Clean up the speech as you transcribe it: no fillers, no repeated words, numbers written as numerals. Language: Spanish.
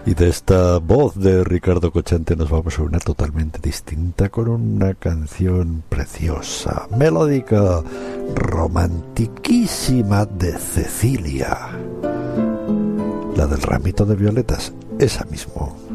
Y de esta voz de Ricardo Cocente nos vamos a una totalmente distinta, con una canción preciosa, melódica, romantiquísima, de Cecilia, la del ramito de violetas, esa mismo.